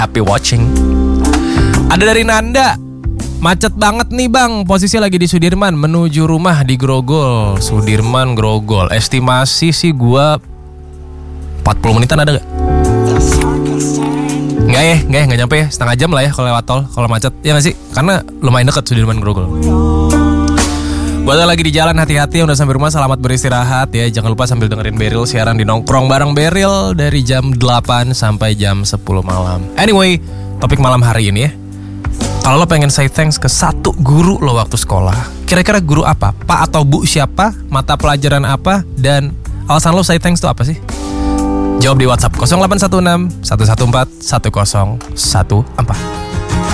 Happy watching. Ada dari Nanda. Macet banget nih bang, posisi lagi di Sudirman menuju rumah di Grogol. Sudirman Grogol, estimasi sih gua 40 menitan ada gak? Enggak nyampe ya, setengah jam lah ya kalau lewat tol, kalau macet. Ya gak sih? Karena lumayan dekat Sudirman Grogol. Buat lagi di jalan, hati-hati yang udah sampai rumah, selamat beristirahat ya. Jangan lupa sambil dengerin Beril siaran di Nongkrong bareng Beril dari jam 8 sampai jam 10 malam. Anyway, topik malam hari ini ya. Kalau lo pengen say thanks ke satu guru lo waktu sekolah, kira-kira guru apa? Pak atau Bu siapa? Mata pelajaran apa? Dan alasan lo say thanks itu apa sih? Jawab di WhatsApp 0816 114 1014.